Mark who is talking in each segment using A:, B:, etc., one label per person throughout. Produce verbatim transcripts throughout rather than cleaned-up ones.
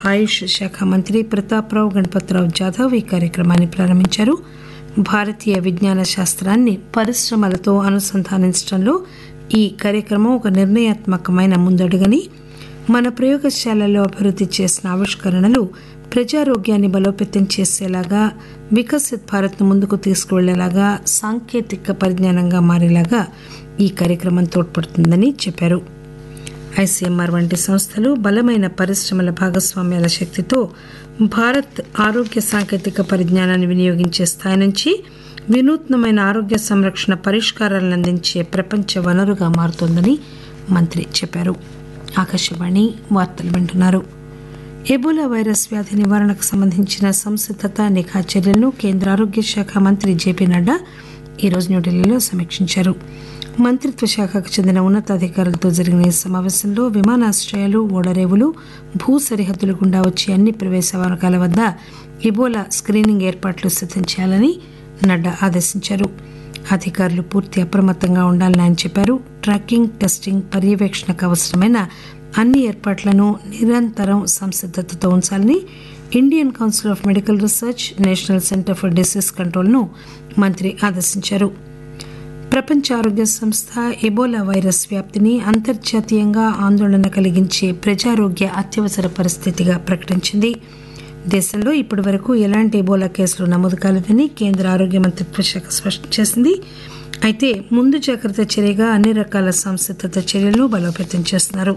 A: ఆయుష్ శాఖ మంత్రి ప్రతాప్రావు గణపతిరావు జాదవ్ ఈ కార్యక్రమాన్ని ప్రారంభించారు. భారతీయ విజ్ఞాన శాస్త్రాన్ని పరిశ్రమలతో అనుసంధానించడంలో ఈ కార్యక్రమం ఒక నిర్ణయాత్మకమైన ముందడుగని, మన ప్రయోగశాలల్లో అభివృద్ధి చేసిన ఆవిష్కరణలు ప్రజారోగ్యాన్ని బలోపేతం చేసేలాగా, వికసిత్ భారత్ను ముందుకు తీసుకువెళ్లేలాగా, సాంకేతిక పరిజ్ఞానంగా మారేలాగా ఈ కార్యక్రమం తోడ్పడుతుందని చెప్పారు. ఐసీఎంఆర్ వంటి సంస్థలు బలమైన పరిశ్రమల భాగస్వామ్యాల శక్తితో భారత్ ఆరోగ్య సాంకేతిక పరిజ్ఞానాన్ని వినియోగించే స్థాయి నుంచి వినూత్నమైన ఆరోగ్య సంరక్షణ పరిష్కారాలను అందించే ప్రపంచ వనరుగా మారుతోందని మంత్రి చెప్పారు. ఆకాశవాణి వార్తలు వింటున్నారు. ఎబోలా వైరస్ వ్యాధి నివారణకు సంబంధించిన సంసిద్దత నిఘా చర్యలను కేంద్ర ఆరోగ్య శాఖ మంత్రి జేపీ నడ్డా ఈరోజు న్యూఢిల్లీలో సమీక్షించారు. మంత్రిత్వ శాఖకు చెందిన ఉన్నతాధికారులతో జరిగిన ఈ సమావేశంలో విమానాశ్రయాలు, ఓడరేవులు, భూ సరిహద్దుల గుండా వచ్చే అన్ని ప్రవేశ మార్గాల వద్ద ఎబోలా స్క్రీనింగ్ ఏర్పాట్లు సిద్దం చేయాలని నడ్డా ఆదేశించారు. అధికారులు పూర్తి అప్రమత్తంగా ఉండాలని ఆయన చెప్పారు. ట్రాకింగ్, టెస్టింగ్, పర్యవేక్షణకు అవసరమైన అన్ని ఏర్పాట్లను నిరంతరం సంసిద్దతతో ఉంచాలని Indian council of medical research, national centre for disease కంట్రోల్ను మంత్రి ఆదేశించారు. ప్రపంచ ఆరోగ్య సంస్థ ఎబోలా వైరస్ వ్యాప్తిని అంతర్జాతీయంగా ఆందోళన కలిగించే ప్రజారోగ్య అత్యవసర పరిస్థితిగా ప్రకటించింది. దేశంలో ఇప్పటి వరకు ఎలాంటి ఎబోలా కేసులు నమోదు కాలేదని కేంద్ర ఆరోగ్య మంత్రిత్వ శాఖ స్పష్టం చేసింది. అయితే ముందు జాగ్రత్త చర్యగా అన్ని రకాల సంసిద్దత చర్యలను బలోపేతం చేస్తున్నారు.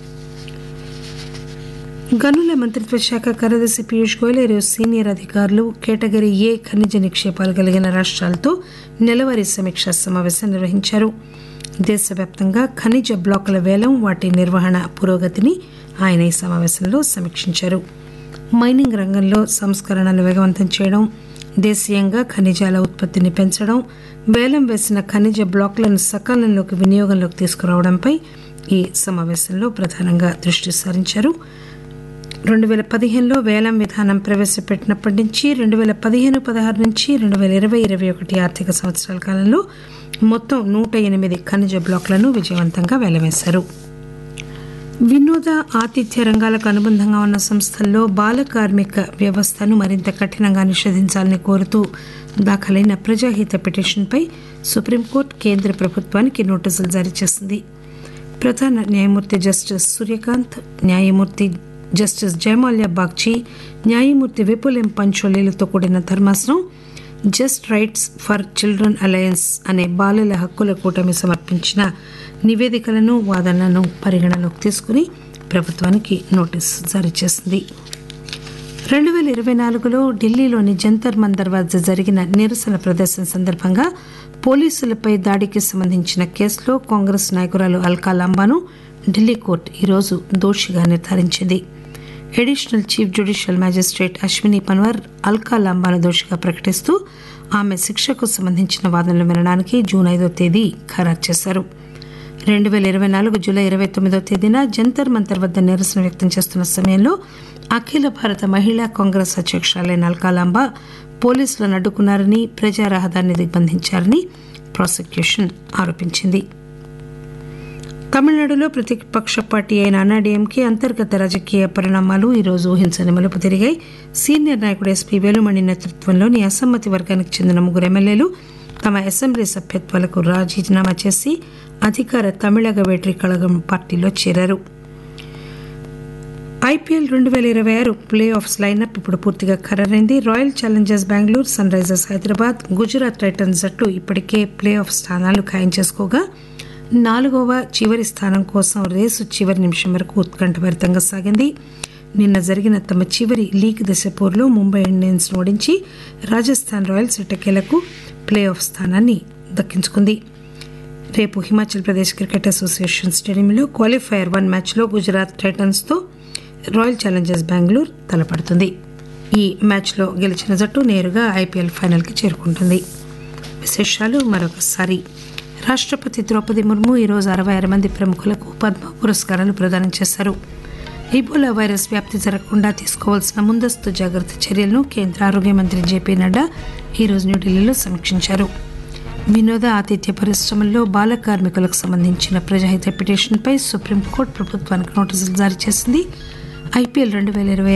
A: గనుల మంత్రిత్వ శాఖ కార్యదర్శి పీయూష్ గోయల్ ఈరోజు సీనియర్ అధికారులు కేటగిరీ ఏ ఖనిజ నిక్షేపాలు కలిగిన రాష్ట్రాలతో నెలవారీ సమీక్షా సమావేశం నిర్వహించారు. దేశవ్యాప్తంగా ఖనిజ బ్లాకుల వేలం, వాటి నిర్వహణ పురోగతిని ఆయన ఈ సమావేశంలో సమీక్షించారు. మైనింగ్ రంగంలో సంస్కరణలు వేగవంతం చేయడం, దేశీయంగా ఖనిజాల ఉత్పత్తిని పెంచడం, వేలం వేసిన ఖనిజ బ్లాకులను సకాలంలోకి వినియోగంలోకి తీసుకురావడంపై ఈ సమావేశంలో ప్రధానంగా దృష్టి సారించారు. రెండు వేల పదిహేనులో వేలం విధానం ప్రవేశపెట్టినప్పటి నుంచి రెండు వేల పదిహేను పదహారు నుంచి రెండు వేల ఇరవై ఇరవై ఒకటి ఆర్థిక సంవత్సరాల కాలంలో మొత్తం నూట ఎనిమిది ఖనిజ బ్లాకులను విజయవంతంగా వేలవేశారు. వినోద, ఆతిథ్య రంగాలకు అనుబంధంగా ఉన్న సంస్థల్లో బాల కార్మిక వ్యవస్థను మరింత కఠినంగా నిషేధించాలని కోరుతూ దాఖలైన ప్రజాహిత పిటిషన్పై సుప్రీంకోర్టు కేంద్ర ప్రభుత్వానికి నోటీసులు జారీ చేసింది. ప్రధాన న్యాయమూర్తి జస్టిస్ సూర్యకాంత్, న్యాయమూర్తి జస్టిస్ జయమాల్యా బాగ్చి, న్యాయమూర్తి విపుల్ ఎం పంచోలీలతో కూడిన ధర్మాసనం just rights for children alliance అనే బాలల హక్కుల కూటమి సమర్పించిన నివేదికలను, వాదనలను పరిగణలోకి తీసుకుని ప్రభుత్వానికి నోటీసు జారీ చేసింది. రెండు వేల ఇరవై నాలుగులో ఢిల్లీలోని జంతర్ మంతర్ వద్ద జరిగిన నిరసన ప్రదర్శన సందర్భంగా పోలీసులపై దాడికి సంబంధించిన కేసులో కాంగ్రెస్ నాయకురాలు అల్కా లాంబాను ఢిల్లీ కోర్టు ఈరోజు దోషిగా నిర్ధారించింది. Additional chief judicial magistrate Ashwini Panwar Alka లాంబాను దోషిగా ప్రకటిస్తూ ఆమె శిక్షకు సంబంధించిన వాదనలు వినడానికి జూన్ ఐదో తేదీ ఖరారు చేశారు. రెండు వేల ఇరవై నాలుగు జూలై ఇరవై తొమ్మిదో తేదీన జంతర్ మంతర్ వద్ద నిరసన వ్యక్తం చేస్తున్న సమయంలో అఖిల భారత మహిళా కాంగ్రెస్ అధ్యక్షురాలైన అల్కా లాంబా పోలీసులను అడ్డుకున్నారని, ప్రజా రహదారిని దిగ్బంధించారని ప్రాసిక్యూషన్ ఆరోపించింది. తమిళనాడులో ప్రతిపక్ష పార్టీ అయిన అన్నాడీఎంకే అంతర్గత రాజకీయ పరిణామాలు ఈరోజు ఊహించని మలుపు తిరిగాయి. సీనియర్ నాయకుడు ఎస్పీ వేలుమణి నేతృత్వంలోని అసమ్మతి వర్గానికి చెందిన ముగ్గురు ఎమ్మెల్యేలు తమ అసెంబ్లీ సభ్యత్వాలకు రాజీనామా చేసి అధికార తమిళగ వేట్రి కళగం పార్టీలో చేరారు. ఐపీఎల్ రెండు వేల ఇరవై ఆరు ప్లే ఆఫ్స్ లైనప్ ఇప్పుడు పూర్తిగా ఖరారైంది. Royal Challengers Bengaluru, sun Risers Hyderabad, Gujarat Titans జట్లు ఇప్పటికే ప్లే ఆఫ్ స్థానాలు ఖాయం చేసుకోగా నాలుగవ చివరి స్థానం కోసం రేసు చివరి నిమిషం వరకు ఉత్కంఠభరితంగా సాగింది. నిన్న జరిగిన తమ చివరి లీగ్ దశ పోరులో ముంబై ఇండియన్స్ ఓడించి రాజస్థాన్ రాయల్స్ ఎట్టకేలకు ప్లే ఆఫ్ స్థానాన్ని దక్కించుకుంది. రేపు హిమాచల్ ప్రదేశ్ క్రికెట్ అసోసియేషన్ స్టేడియంలో క్వాలిఫైయర్ వన్ మ్యాచ్లో గుజరాత్ టైటన్స్తో రాయల్ ఛాలెంజర్స్ బెంగళూరు తలపడుతుంది. ఈ మ్యాచ్లో గెలిచిన జట్టు నేరుగా ఐపీఎల్ ఫైనల్కి చేరుకుంటుంది. విశేషాలు మరొకసారి. రాష్ట్రపతి ద్రౌపది ముర్ము ఈరోజు అరవై ఆరు మంది ప్రముఖులకు పద్మ పురస్కారాలు ప్రదానం చేశారు. ఇబోలా వైరస్ వ్యాప్తి జరగకుండా తీసుకోవాల్సిన ముందస్తు జాగ్రత్త చర్యలను కేంద్ర ఆరోగ్య మంత్రి జేపీ నడ్డా ఈరోజు న్యూఢిల్లీలో సమీక్షించారు. వినోద, ఆతిథ్య పరిశ్రమల్లో బాల కార్మికులకు సంబంధించిన ప్రజాహిత పిటిషన్పై సుప్రీంకోర్టు ప్రభుత్వానికి నోటీసులు జారీ చేసింది. ఐపీఎల్ రెండు వేల ఇరవై